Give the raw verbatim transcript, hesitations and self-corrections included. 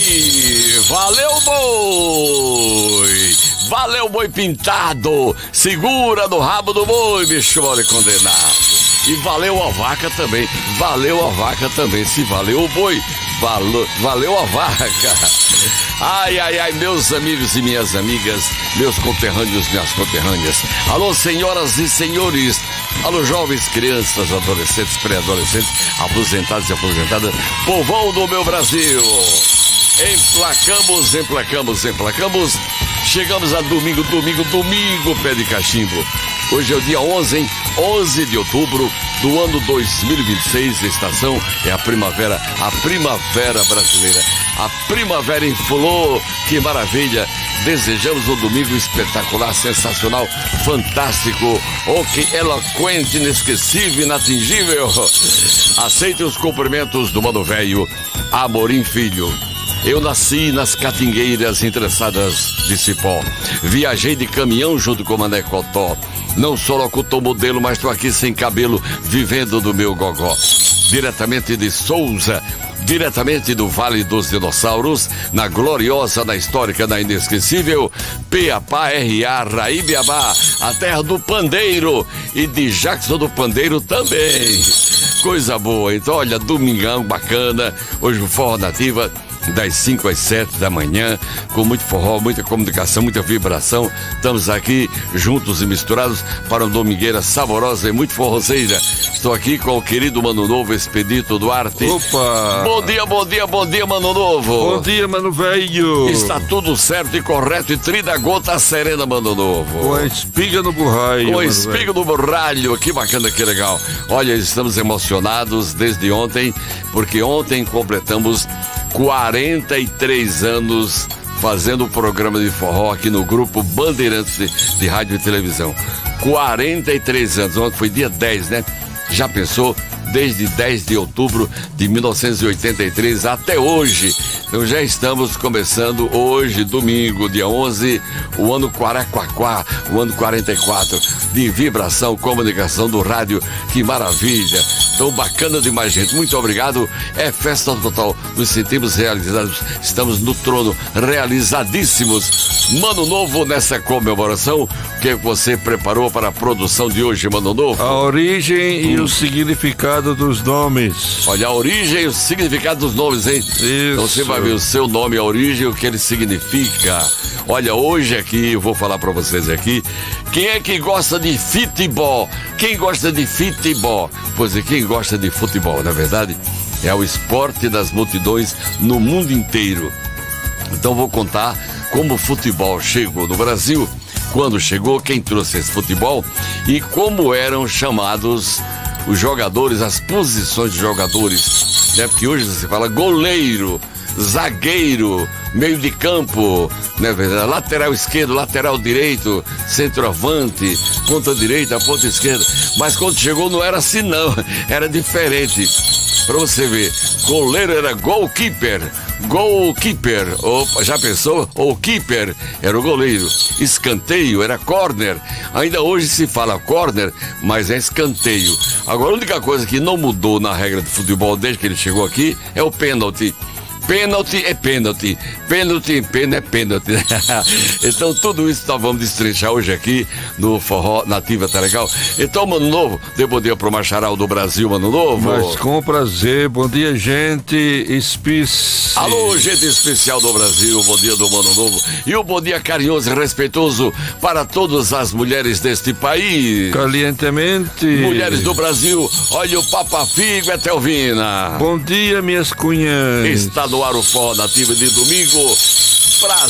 boi! Valeu, boi! Valeu, boi pintado! Segura no rabo do boi, bicho mole condenado! E valeu a vaca também, valeu a vaca também. Se valeu o boi, valeu, valeu a vaca. Ai, ai, ai, meus amigos e minhas amigas, meus conterrâneos, minhas conterrâneas. Alô, senhoras e senhores. Alô, jovens, crianças, adolescentes, pré-adolescentes, aposentados e aposentadas, povão do meu Brasil. Emplacamos, emplacamos, emplacamos. Chegamos a domingo, domingo, domingo, pé de cachimbo. Hoje é o dia onze, hein? onze de outubro do ano dois mil e vinte e seis. A estação é a primavera, a primavera brasileira. A primavera em flor, que maravilha. Desejamos um domingo espetacular, sensacional, fantástico, oh, que eloquente, inesquecível, inatingível. Aceite os cumprimentos do Mano Velho, Amorim Filho. Eu nasci nas catingueiras interessadas de Cipó. Viajei de caminhão junto com o Mané Cotó. Não sou locutor modelo, mas estou aqui sem cabelo, vivendo do meu gogó. Diretamente de Souza, diretamente do Vale dos Dinossauros, na gloriosa, na histórica, na inesquecível Piapá, R A, Raíbiabá, a terra do pandeiro e de Jackson do Pandeiro também. Coisa boa. Então, olha, domingão bacana, hoje o Forró Nativa, das cinco às sete da manhã, com muito forró, muita comunicação, muita vibração. Estamos aqui juntos e misturados para uma domingueira saborosa e muito forrozeira. Estou aqui com o querido Mano Novo, Expedito Duarte. Opa! Bom dia, bom dia, bom dia, Mano Novo. Bom dia, Mano Velho. Está tudo certo e correto e trida gota serena, Mano Novo. Com a espiga no burralho. Com a espiga no burralho, que bacana, que legal. Olha, estamos emocionados desde ontem, porque ontem completamos quarenta e três anos fazendo o programa de forró aqui no Grupo Bandeirantes de, de Rádio e Televisão. quarenta e três anos, ontem foi dia dez, né? Já pensou? Desde dez de outubro de mil novecentos e oitenta e três até hoje. Então já estamos começando hoje, domingo, dia onze, o ano Quaraquaquá, o ano quarenta e quatro, de vibração, comunicação do rádio. Que maravilha! Tão bacana demais, gente. Muito obrigado. É festa total. Nos sentimos realizados. Estamos no trono, realizadíssimos. Mano Novo, nessa comemoração, o que você preparou para a produção de hoje, Mano Novo? A origem hum. e o significado dos nomes. Olha, a origem e o significado dos nomes, hein? Isso. Então você vai ver o seu nome, a origem, o que ele significa. Olha, hoje aqui, eu vou falar para vocês aqui, quem é que gosta de futebol? Quem gosta de futebol? Pois é, quem gosta de futebol, na verdade, é o esporte das multidões no mundo inteiro. Então vou contar como o futebol chegou no Brasil, quando chegou, quem trouxe esse futebol e como eram chamados os jogadores, as posições de jogadores, né? Porque hoje você fala goleiro, zagueiro, meio de campo, né? Lateral esquerdo, lateral direito, centroavante, ponta direita, ponta esquerda. Mas quando chegou não era assim não, era diferente. Pra você ver, goleiro era goalkeeper, goalkeeper, opa, já pensou? O keeper era o goleiro, escanteio era corner, ainda hoje se fala corner, mas é escanteio. Agora a única coisa que não mudou na regra de futebol desde que ele chegou aqui é o pênalti. Pênalti é pênalti, pênalti em pena é pênalti. Então tudo isso nós vamos destrinchar hoje aqui no Forró Nativa, tá legal? Então, Mano Novo, dê bom dia pro Macharal do Brasil, Mano Novo. Mas com prazer, bom dia, gente especial. Alô, gente especial do Brasil, bom dia do Mano Novo. E um bom dia carinhoso e respeitoso para todas as mulheres deste país. Calientemente. Mulheres do Brasil, olha o Papa Figo e Telvina. Bom dia, minhas cunhas. Está no ar o Forró Nativa de domingo. Prazer.